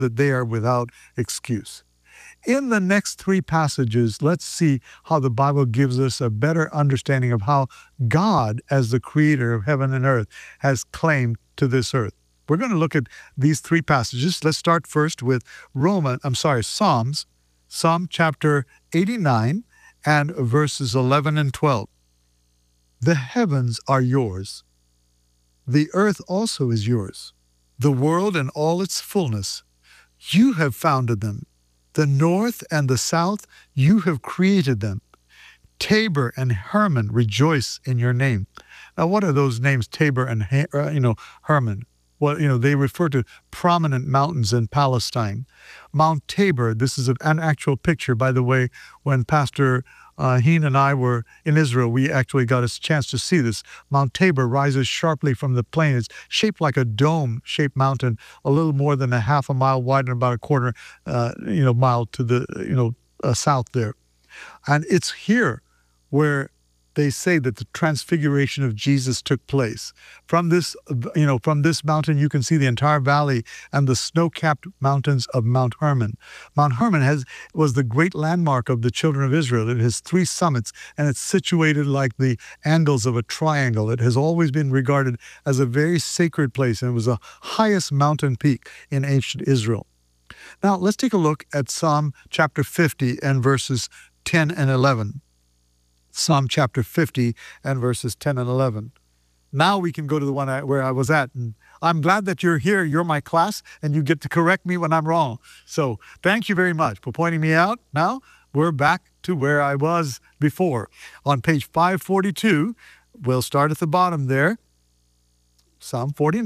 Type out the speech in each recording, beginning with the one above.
that they are without excuse. In the next three passages, let's see how the Bible gives us a better understanding of how God, as the creator of heaven and earth, has claimed to this earth. We're going to look at these three passages. Let's start first with Psalms, Psalm chapter 89 and verses 11 and 12. The heavens are yours. The earth also is yours. The world and all its fullness. You have founded them. The north and the south, you have created them. Tabor and Hermon rejoice in your name. Now, what are those names, Tabor and Hermon? Well, they refer to prominent mountains in Palestine. Mount Tabor, this is an actual picture, by the way, when Pastor Heen and I were in Israel, we actually got a chance to see this. Mount Tabor rises sharply from the plain. It's shaped like a dome-shaped mountain, a little more than a half a mile wide and about a quarter, mile to the, south there. And it's here where they say that the transfiguration of Jesus took place. From this mountain, you can see the entire valley and the snow-capped mountains of Mount Hermon. Mount Hermon was the great landmark of the children of Israel. It has three summits, and it's situated like the angles of a triangle. It has always been regarded as a very sacred place, and it was the highest mountain peak in ancient Israel. Now, let's take a look at Psalm chapter 50 and verses 10 and 11. Psalm chapter 50 and verses 10 and 11. Now we can go to the one where I was at. And I'm glad that you're here. You're my class, and you get to correct me when I'm wrong. So thank you very much for pointing me out. Now we're back to where I was before. On page 542, we'll start at the bottom there. Psalm 50,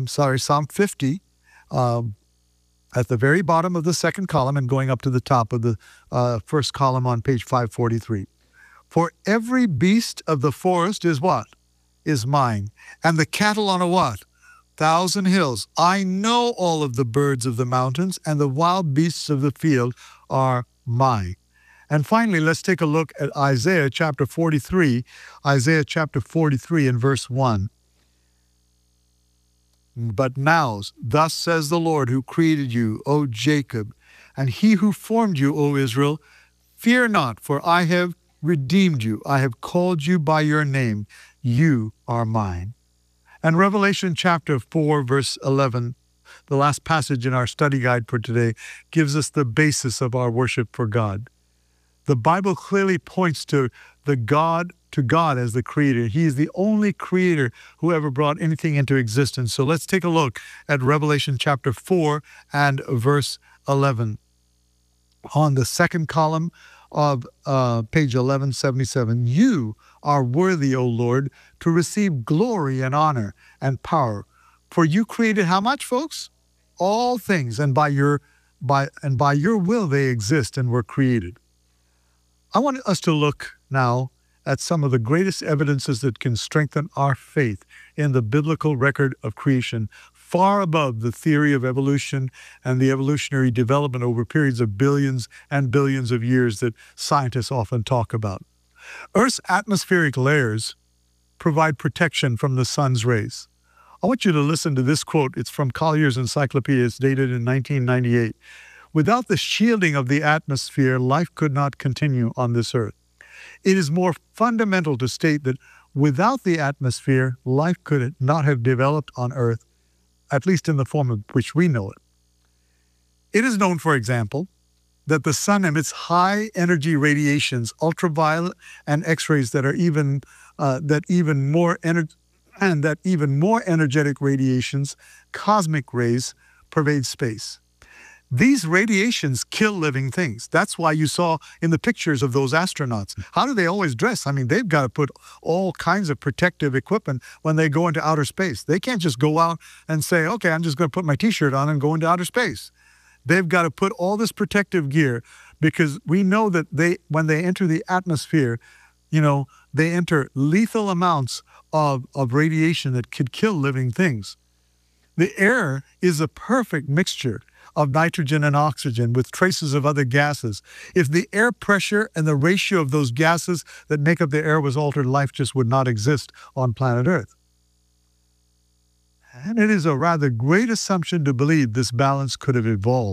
at the very bottom of the second column and going up to the top of the first column on page 543. For every beast of the forest is what? Is mine. And the cattle on a what? 1,000 hills. I know all of the birds of the mountains, and the wild beasts of the field are mine. And finally, let's take a look at Isaiah chapter 43. Isaiah chapter 43 and verse 1. But now, thus says the Lord who created you, O Jacob, and he who formed you, O Israel, fear not, for I have redeemed you. I have called you by your name. You are mine. And Revelation chapter 4, verse 11, the last passage in our study guide for today, gives us the basis of our worship for God. The Bible clearly points to God as the creator. He is the only creator who ever brought anything into existence. So let's take a look at Revelation chapter 4 and verse 11. On the second column of page 1177, you are worthy, O Lord, to receive glory and honor and power. For you created how much, folks? All things, and by your will they exist and were created. I want us to look now at some of the greatest evidences that can strengthen our faith in the biblical record of creation, far above the theory of evolution and the evolutionary development over periods of billions and billions of years that scientists often talk about. Earth's atmospheric layers provide protection from the sun's rays. I want you to listen to this quote. It's from Collier's Encyclopedia. It's dated in 1998. Without the shielding of the atmosphere, life could not continue on this earth. It is more fundamental to state that without the atmosphere, life could not have developed on earth, at least in the form of which we know it. It is known, for example, that the sun emits high-energy radiations, ultraviolet and X-rays that even more energetic radiations, cosmic rays, pervade space. These radiations kill living things. That's why you saw in the pictures of those astronauts. How do they always dress? I mean, they've got to put all kinds of protective equipment when they go into outer space. They can't just go out and say, okay, I'm just going to put my T-shirt on and go into outer space. They've got to put all this protective gear because we know that when they enter the atmosphere, they enter lethal amounts of radiation that could kill living things. The air is a perfect mixture of nitrogen and oxygen with traces of other gases. If the air pressure and the ratio of those gases that make up the air was altered, life just would not exist on planet Earth. And it is a rather great assumption to believe this balance could have evolved